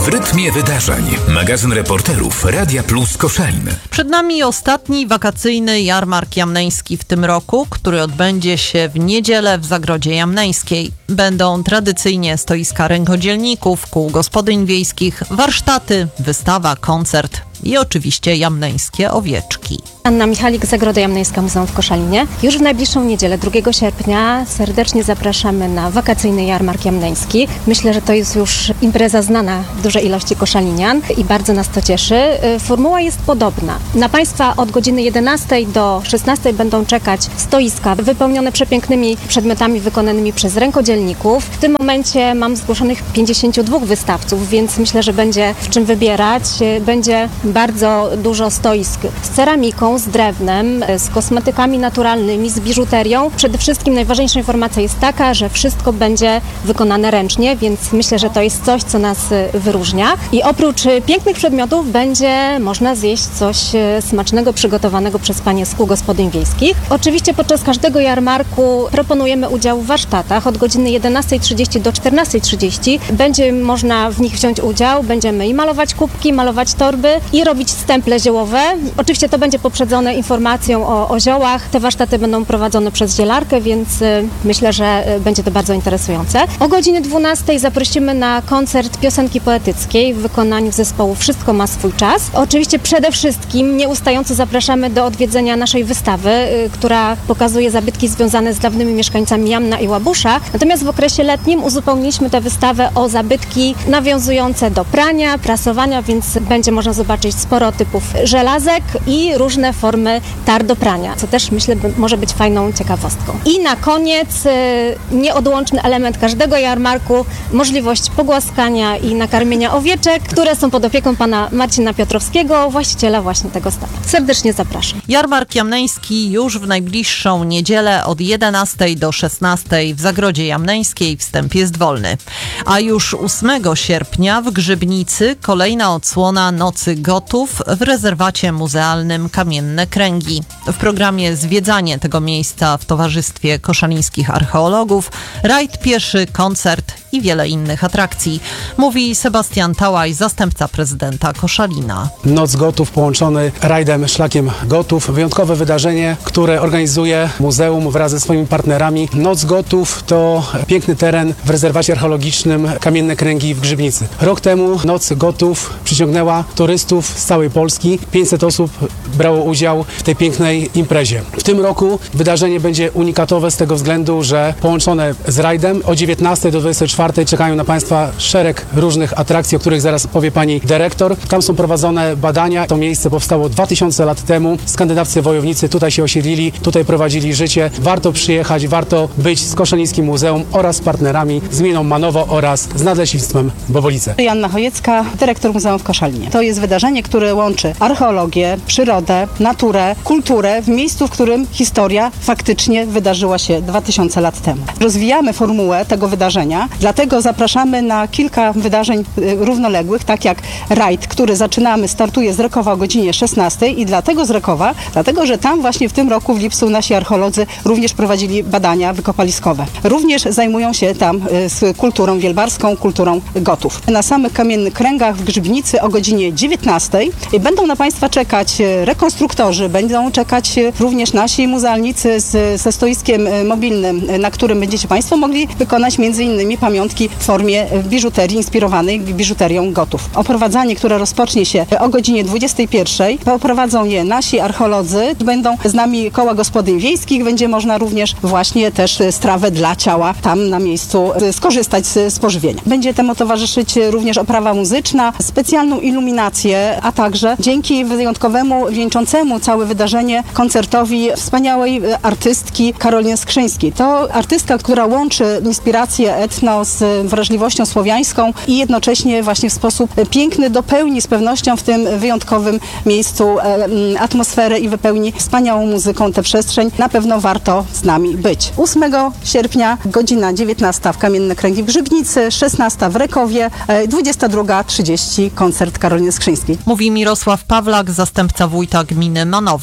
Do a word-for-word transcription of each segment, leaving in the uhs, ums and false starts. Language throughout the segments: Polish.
W rytmie wydarzeń. Magazyn reporterów Radia Plus Koszalin. Przed nami ostatni wakacyjny jarmark jamneński w tym roku, który odbędzie się w niedzielę w Zagrodzie Jamneńskiej. Będą tradycyjnie stoiska rękodzielników, kół gospodyń wiejskich, warsztaty, wystawa, koncert i oczywiście jamneńskie owieczki. Anna Michalik, Zagroda Jamneńska, Muzeum w Koszalinie. Już w najbliższą niedzielę, drugiego sierpnia, serdecznie zapraszamy na wakacyjny jarmark jamneński. Myślę, że to jest już impreza znana dużej ilości koszalinian i bardzo nas to cieszy. Formuła jest podobna. Na Państwa od godziny jedenastej do szesnastej będą czekać stoiska wypełnione przepięknymi przedmiotami wykonanymi przez rękodzielników. W tym momencie mam zgłoszonych pięćdziesięciu dwóch wystawców, więc myślę, że będzie w czym wybierać. Będzie bardzo dużo stoisk z ceramiką, z drewnem, z kosmetykami naturalnymi, z biżuterią. Przede wszystkim najważniejsza informacja jest taka, że wszystko będzie wykonane ręcznie, więc myślę, że to jest coś, co nas wyróżnia. I oprócz pięknych przedmiotów będzie można zjeść coś smacznego, przygotowanego przez panie z kół gospodyń wiejskich. Oczywiście podczas każdego jarmarku proponujemy udział w warsztatach od godziny jedenastej trzydzieści do czternastej trzydzieści. Będzie można w nich wziąć udział. Będziemy i malować kubki, malować torby i robić stemple ziołowe. Oczywiście to będzie poprzedzone informacją o, o ziołach. Te warsztaty będą prowadzone przez zielarkę, więc y, myślę, że y, będzie to bardzo interesujące. O godzinie dwunastej zaprosimy na koncert piosenki poetyckiej w wykonaniu zespołu Wszystko ma swój czas. Oczywiście przede wszystkim nieustająco zapraszamy do odwiedzenia naszej wystawy, y, która pokazuje zabytki związane z dawnymi mieszkańcami Jamna i Łabusza. Natomiast w okresie letnim uzupełniliśmy tę wystawę o zabytki nawiązujące do prania, prasowania, więc będzie można zobaczyć sporo typów żelazek i różne formy tar do prania, co też myślę może być fajną ciekawostką. I na koniec y, nieodłączny element każdego jarmarku, możliwość pogłaskania i nakarmienia owieczek, które są pod opieką pana Marcina Piotrowskiego, właściciela właśnie tego stada. Serdecznie zapraszam. Jarmark jamneński już w najbliższą niedzielę od jedenastej do szesnastej w Zagrodzie Jamneńskiej. Wstęp jest wolny. A już ósmego sierpnia w Grzybnicy kolejna odsłona Nocy Gotów w rezerwacie muzealnym Kamienne Kręgi. W programie zwiedzanie tego miejsca w towarzystwie koszalińskich archeologów, rajd pieszy, koncert i wiele innych atrakcji, mówi Sebastian Tałaj, zastępca prezydenta Koszalina. Noc Gotów połączony rajdem Szlakiem Gotów. Wyjątkowe wydarzenie, które organizuje muzeum wraz ze swoimi partnerami. Noc Gotów to piękny teren w rezerwacie archeologicznym Kamienne Kręgi w Grzybnicy. Rok temu Noc Gotów przyciągnęła turystów z całej Polski. pięćset osób brało udział w tej pięknej imprezie. W tym roku wydarzenie będzie unikatowe z tego względu, że połączone z rajdem o dziewiętnastej do dwudziestej czwartej czekają na Państwa szereg różnych atrakcji, o których zaraz powie Pani dyrektor. Tam są prowadzone badania. To miejsce powstało dwa tysiące lat temu. Skandynawscy wojownicy tutaj się osiedlili, tutaj prowadzili życie. Warto przyjechać, warto być z Koszalińskim Muzeum oraz z partnerami z gminą Manowo oraz z Nadleśnictwem Bobolice. Joanna Chojecka, dyrektor Muzeum w Koszalinie. To jest wydarzenie, które łączy archeologię, przyrodę, naturę, kulturę w miejscu, w którym historia faktycznie wydarzyła się dwa tysiące lat temu. Rozwijamy formułę tego wydarzenia, dlatego zapraszamy na kilka wydarzeń równoległych, tak jak rajd, który zaczynamy, startuje z Rekowa o godzinie szesnastej i dlatego z Rekowa, dlatego, że tam właśnie w tym roku w lipcu nasi archeolodzy również prowadzili badania wykopaliskowe. Również zajmują się tam z kulturą wielbarską, kulturą Gotów. Na samych Kamiennych Kręgach w Grzybnicy o godzinie dziewiętnastej będą na Państwa czekać rekonstruktorzy, będą czekać również nasi muzealnicy z, ze stoiskiem mobilnym, na którym będziecie Państwo mogli wykonać między innymi pamiątki w formie biżuterii inspirowanej biżuterią Gotów. Oprowadzanie, które rozpocznie się o godzinie dwudziestej pierwszej, poprowadzą je nasi archeolodzy, będą z nami koła gospodyń wiejskich, będzie można również właśnie też strawę dla ciała tam na miejscu skorzystać z, z pożywienia. Będzie temu towarzyszyć również oprawa muzyczna, specjalną iluminację, a także dzięki wyjątkowemu, wieńczącemu całe wydarzenie koncertowi wspaniałej artystki Karoliny Skrzyńskiej. To artystka, która łączy inspirację etno z wrażliwością słowiańską i jednocześnie właśnie w sposób piękny dopełni z pewnością w tym wyjątkowym miejscu atmosferę i wypełni wspaniałą muzyką tę przestrzeń. Na pewno warto z nami być. ósmego sierpnia, godzina dziewiętnasta w Kamienne Kręgi w Grzybnicy, szesnasta w Rekowie, dwudziesta druga trzydzieści koncert Karoliny Skrzyńskiej. Mówi Mirosław Pawlak, zastępca wójta gminy Manowo.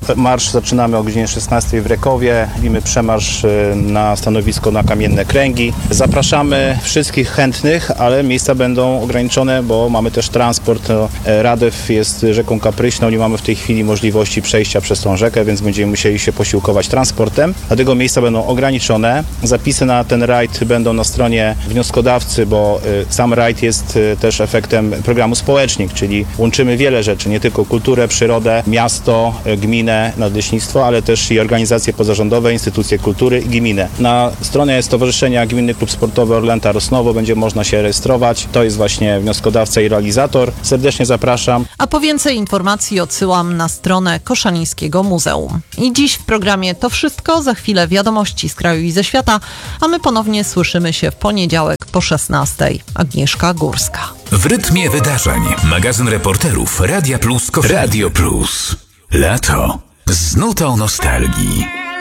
Marsz zaczynamy o godzinie szesnastej w Rekowie. Robimy przemarsz na stanowisko na Kamienne Kręgi. Zapraszamy wszystkich chętnych, ale miejsca będą ograniczone, bo mamy też transport. Radew jest rzeką kapryśną, nie mamy w tej chwili możliwości przejścia przez tą rzekę, więc będziemy musieli się posiłkować transportem. Dlatego miejsca będą ograniczone. Zapisy na ten rajd będą na stronie wnioskodawcy, bo sam rajd jest też efektem programu Społecznik, czyli łączymy wiele rzeczy, nie tylko kulturę, przyrodę, miasto, gminę, nadleśnictwo, ale też i organizacje pozarządowe, instytucje kultury i gminy. Na stronie Stowarzyszenia Gminny Klub Sportowy Orlęta Rosnowo będzie można się rejestrować. To jest właśnie wnioskodawca i realizator. Serdecznie zapraszam. A po więcej informacji odsyłam na stronę Koszalińskiego Muzeum. I dziś w programie to wszystko. Za chwilę wiadomości z kraju i ze świata, a my ponownie słyszymy się w poniedziałek po szesnastej. Agnieszka Górska. W rytmie wydarzeń. Magazyn reporterów Radia Plus. Radio Plus. Lato. Z nutą nostalgii.